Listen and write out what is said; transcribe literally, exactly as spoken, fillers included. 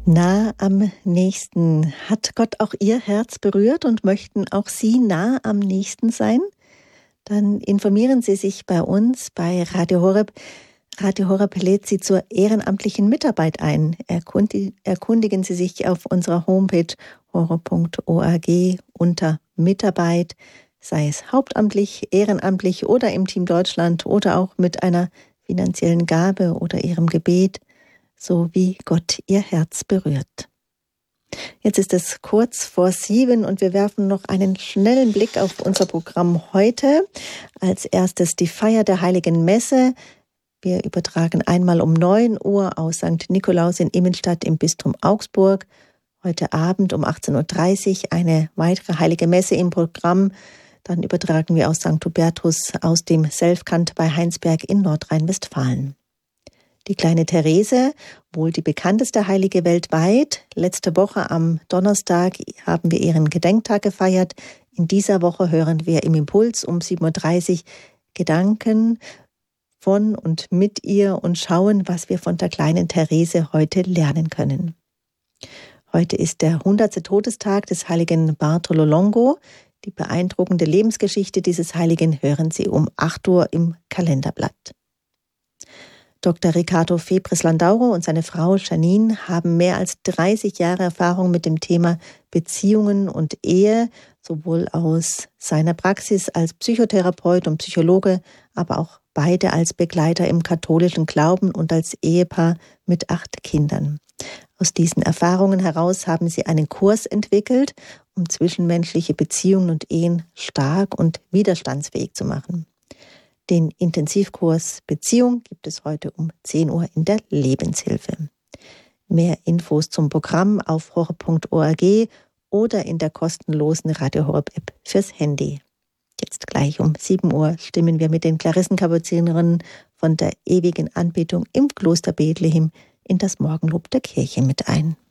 Nah am nächsten. Hat Gott auch Ihr Herz berührt und möchten auch Sie nah am nächsten sein? Dann informieren Sie sich bei uns bei Radio Horeb. Radio Horeb lädt Sie zur ehrenamtlichen Mitarbeit ein. Erkundigen Sie sich auf unserer Homepage horeb punkt org unter Mitarbeit, sei es hauptamtlich, ehrenamtlich oder im Team Deutschland oder auch mit einer finanziellen Gabe oder Ihrem Gebet, so wie Gott Ihr Herz berührt. Jetzt ist es kurz vor sieben und wir werfen noch einen schnellen Blick auf unser Programm heute. Als erstes die Feier der Heiligen Messe. Wir übertragen einmal um neun Uhr aus Sankt Nikolaus in Immenstadt im Bistum Augsburg. Heute Abend um achtzehn Uhr dreißig eine weitere Heilige Messe im Programm. Dann übertragen wir aus Sankt Hubertus aus dem Selfkant bei Heinsberg in Nordrhein-Westfalen. Die kleine Therese, wohl die bekannteste Heilige weltweit. Letzte Woche am Donnerstag haben wir ihren Gedenktag gefeiert. In dieser Woche hören wir im Impuls um sieben Uhr dreißig Gedanken von und mit ihr und schauen, was wir von der kleinen Therese heute lernen können. Heute ist der hundertste Todestag des heiligen Bartolo Longo. Die beeindruckende Lebensgeschichte dieses Heiligen hören Sie um acht Uhr im Kalenderblatt. Doktor Riccardo Febres-Landauro und seine Frau Janine haben mehr als dreißig Jahre Erfahrung mit dem Thema Beziehungen und Ehe, sowohl aus seiner Praxis als Psychotherapeut und Psychologe, aber auch beide als Begleiter im katholischen Glauben und als Ehepaar mit acht Kindern. Aus diesen Erfahrungen heraus haben sie einen Kurs entwickelt, um zwischenmenschliche Beziehungen und Ehen stark und widerstandsfähig zu machen. Den Intensivkurs Beziehung gibt es heute um zehn Uhr in der Lebenshilfe. Mehr Infos zum Programm auf horeb punkt org oder in der kostenlosen Radio Horeb App fürs Handy. Jetzt gleich um sieben Uhr stimmen wir mit den Klarissenkapuzinerinnen von der ewigen Anbetung im Kloster Bethlehem in das Morgenlob der Kirche mit ein.